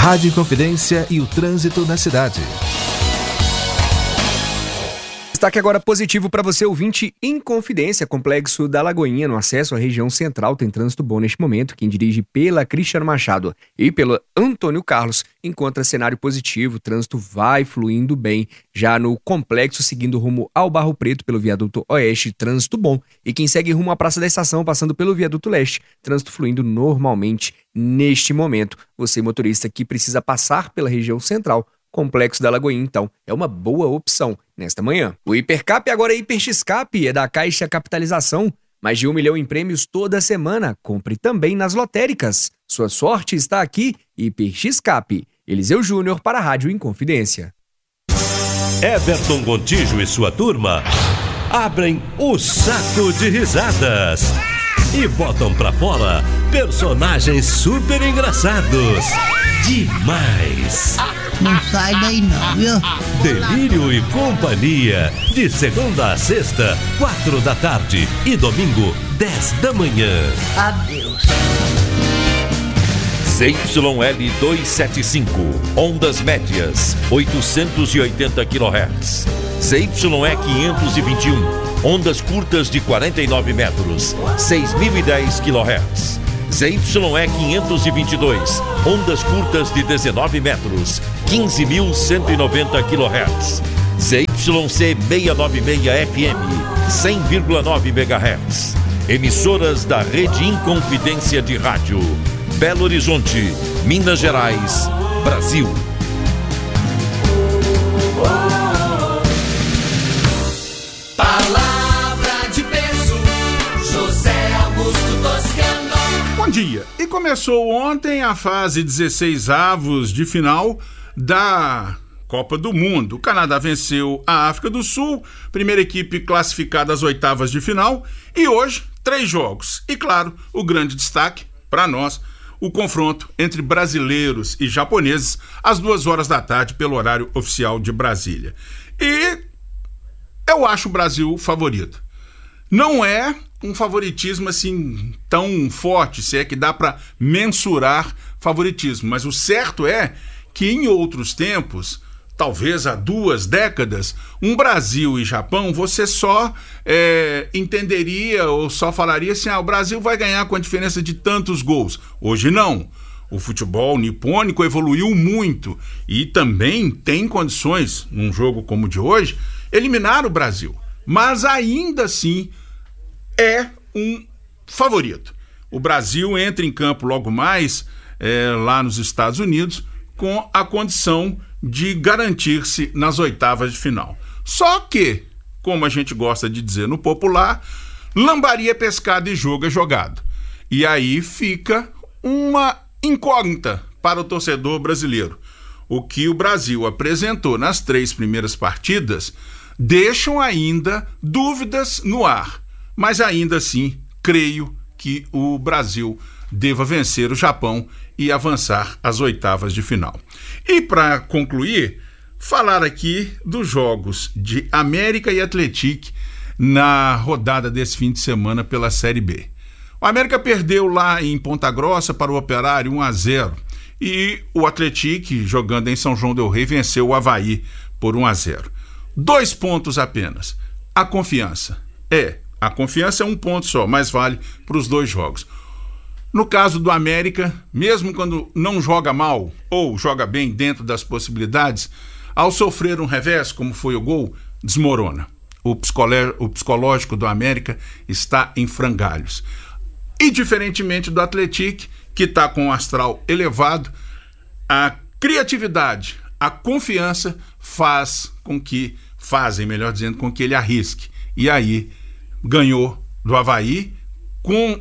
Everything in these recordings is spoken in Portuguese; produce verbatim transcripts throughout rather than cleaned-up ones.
Rádio Inconfidência e o trânsito na cidade. Destaque agora positivo para você, ouvinte Inconfidência, Complexo da Lagoinha, no acesso à região central, tem trânsito bom neste momento. Quem dirige pela Cristiano Machado e pela Antônio Carlos encontra cenário positivo, o trânsito vai fluindo bem. Já no Complexo, seguindo rumo ao Barro Preto pelo Viaduto Oeste, trânsito bom. E quem segue rumo à Praça da Estação, passando pelo Viaduto Leste, trânsito fluindo normalmente neste momento. Você, motorista que precisa passar pela região central, Complexo da Lagoinha, então, é uma boa opção nesta manhã. O Hipercap agora é Hiperxcap, é da Caixa Capitalização. Mais de um milhão em prêmios toda semana. Compre também nas lotéricas. Sua sorte está aqui, Hiperxcap. Eliseu Júnior para a Rádio Inconfidência. Everton Gontijo e sua turma abrem o saco de risadas e botam pra fora personagens super engraçados. Demais! Não sai daí não, viu? Delírio e Companhia, de segunda a sexta, quatro da tarde e domingo, dez da manhã. Adeus. Z Y L duzentos e setenta e cinco, ondas médias, oitocentos e oitenta quilohertz. Z Y E quinhentos e vinte e um, ondas curtas de quarenta e nove metros, seis mil e dez quilohertz. Z Y E quinhentos e vinte e dois, ondas curtas de dezenove metros, quinze mil cento e noventa quilohertz. Z Y C seiscentos e noventa e seis F M, cem vírgula nove megahertz. Emissoras da Rede Inconfidência de Rádio. Belo Horizonte, Minas Gerais, Brasil. Palavra de peso, José Augusto Toscano. Bom dia. E começou ontem a fase dezesseis avos de final da Copa do Mundo. O Canadá venceu a África do Sul, primeira equipe classificada às oitavas de final. E hoje, três jogos. E claro, o grande destaque para nós, o confronto entre brasileiros e japoneses às duas horas da tarde pelo horário oficial de Brasília. E eu acho o Brasil favorito. Não é um favoritismo assim tão forte, se é que dá para mensurar favoritismo, mas o certo é que em outros tempos, talvez há duas décadas, um Brasil e Japão, você só é, entenderia ou só falaria assim, ah, o Brasil vai ganhar com a diferença de tantos gols. Hoje não. O futebol nipônico evoluiu muito e também tem condições, num jogo como o de hoje, eliminar o Brasil. Mas ainda assim é um favorito. O Brasil entra em campo logo mais é, lá nos Estados Unidos com a condição de garantir-se nas oitavas de final. Só que, como a gente gosta de dizer no popular, lambaria é pescado e jogo é jogado. E aí fica uma incógnita para o torcedor brasileiro. O que o Brasil apresentou nas três primeiras partidas deixam ainda dúvidas no ar. Mas ainda assim, creio que o Brasil deva vencer o Japão e avançar às oitavas de final. E para concluir, falar aqui dos jogos de América e Atlético na rodada desse fim de semana pela Série B. O América perdeu lá em Ponta Grossa para o Operário um a zero e o Atlético, jogando em São João del Rei, venceu o Avaí por um a zero. Dois pontos apenas. A confiança. É, a confiança é um ponto só, mas vale para os dois jogos. No caso do América, mesmo quando não joga mal ou joga bem dentro das possibilidades, ao sofrer um revés, como foi o gol, desmorona. O, psicolé- o psicológico do América está em frangalhos. E diferentemente do Atlético, que está com o astral elevado, a criatividade, a confiança faz com que, fazem, melhor dizendo, com que ele arrisque. E aí ganhou do Avaí com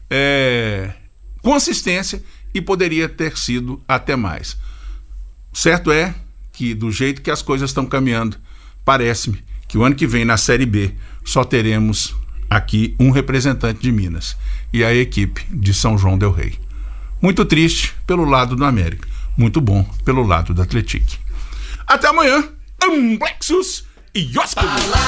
é, consistência e poderia ter sido até mais. Certo é que, do jeito que as coisas estão caminhando, parece-me que o ano que vem na Série B só teremos aqui um representante de Minas e a equipe de São João del Rei. Muito triste pelo lado do América, muito bom pelo lado do Atlético. Até amanhã, Amplexus e Oscar!